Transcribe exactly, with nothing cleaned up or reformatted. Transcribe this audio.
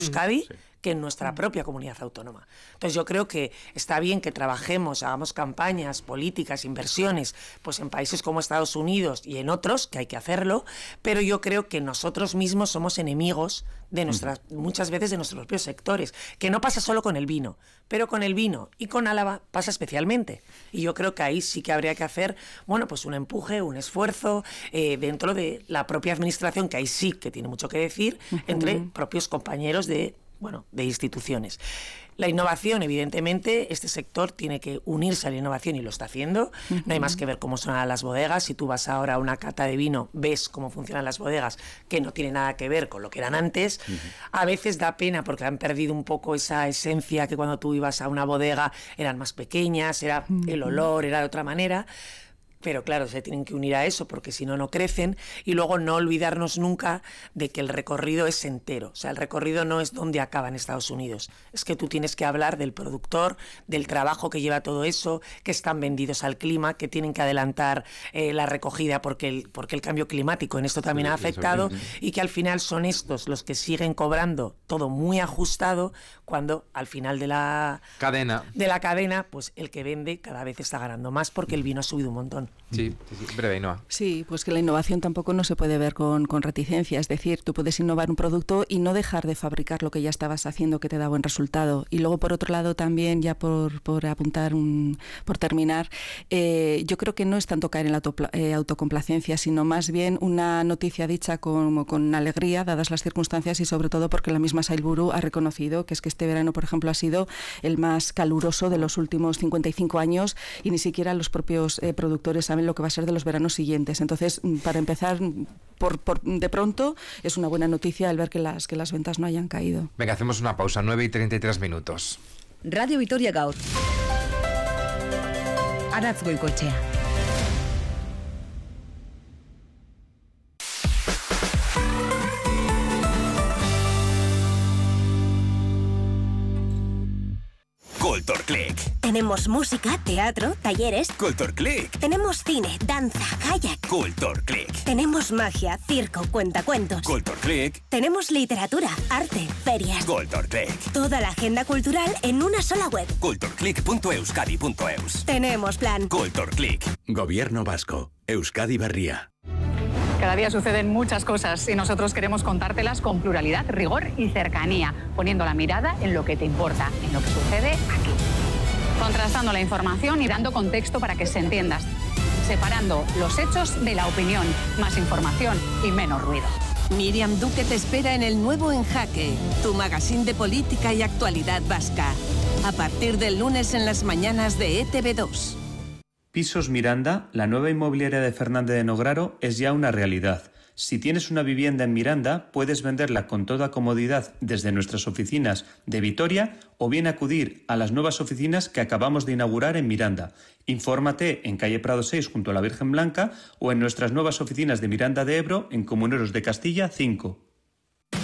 Euskadi, sí. que en nuestra propia comunidad autónoma. Entonces yo creo que está bien que trabajemos, hagamos campañas, políticas, inversiones, pues en países como Estados Unidos y en otros, que hay que hacerlo, pero yo creo que nosotros mismos somos enemigos de nuestras, uh-huh. muchas veces de nuestros propios sectores, que no pasa solo con el vino, pero con el vino y con Álava pasa especialmente. Y yo creo que ahí sí que habría que hacer, bueno, pues un empuje, un esfuerzo eh, dentro de la propia administración, que ahí sí que tiene mucho que decir, uh-huh. entre propios compañeros de bueno, de instituciones. La innovación, evidentemente, este sector tiene que unirse a la innovación y lo está haciendo. Uh-huh. No hay más que ver cómo son las bodegas. Si tú vas ahora a una cata de vino, ves cómo funcionan las bodegas, que no tiene nada que ver con lo que eran antes. Uh-huh. A veces da pena porque han perdido un poco esa esencia que cuando tú ibas a una bodega eran más pequeñas, era uh-huh. el olor, era de otra manera. Pero claro, se tienen que unir a eso porque si no, no crecen. Y luego no olvidarnos nunca de que el recorrido es entero. O sea, el recorrido no es donde acaba en Estados Unidos. Es que tú tienes que hablar del productor, del trabajo que lleva todo eso, que están vendidos al clima, que tienen que adelantar eh, la recogida porque el, porque el cambio climático en esto también sí, ha afectado. Sí, sí. Y que al final son estos los que siguen cobrando todo muy ajustado cuando al final de la cadena, de la cadena pues el que vende cada vez está ganando más porque el vino ha subido un montón. Sí, sí, sí. Breve, Ainhoa. Sí, pues que la innovación tampoco no se puede ver con, con reticencia. Es decir, tú puedes innovar un producto y no dejar de fabricar lo que ya estabas haciendo que te da buen resultado. Y luego, por otro lado, también, ya por, por apuntar, un, por terminar, eh, yo creo que no es tanto caer en la auto, eh, autocomplacencia, sino más bien una noticia dicha con, con alegría, dadas las circunstancias y sobre todo porque la misma Sailburu ha reconocido que es que este verano, por ejemplo, ha sido el más caluroso de los últimos cincuenta y cinco años y ni siquiera los propios eh, productores saben lo que va a ser de los veranos siguientes. Entonces, para empezar, por, por de pronto, es una buena noticia el ver que las, que las ventas no hayan caído. Venga, hacemos una pausa, nueve y treinta y tres minutos. Radio Vitoria Gaur. Aratz Goikoetxea. Culture Click. Tenemos música, teatro, talleres. Culture Click. Tenemos cine, danza, kayak. Culture Click. Tenemos magia, circo, cuentacuentos. Culture Click. Tenemos literatura, arte, ferias. Culture Click. Toda la agenda cultural en una sola web. cultureclick punto euskadi punto eus. Tenemos plan. Culture Click. Gobierno vasco. Euskadi Berria. Cada día suceden muchas cosas y nosotros queremos contártelas con pluralidad, rigor y cercanía, poniendo la mirada en lo que te importa, en lo que sucede aquí. Contrastando la información y dando contexto para que se entienda. Separando los hechos de la opinión, más información y menos ruido. Miriam Duque te espera en el nuevo En Jaque, tu magazine de política y actualidad vasca. A partir del lunes en las mañanas de E T V dos. Pisos Miranda, la nueva inmobiliaria de Fernández de Nograro, es ya una realidad. Si tienes una vivienda en Miranda, puedes venderla con toda comodidad desde nuestras oficinas de Vitoria o bien acudir a las nuevas oficinas que acabamos de inaugurar en Miranda. Infórmate en calle Prado seis junto a la Virgen Blanca o en nuestras nuevas oficinas de Miranda de Ebro en Comuneros de Castilla cinco.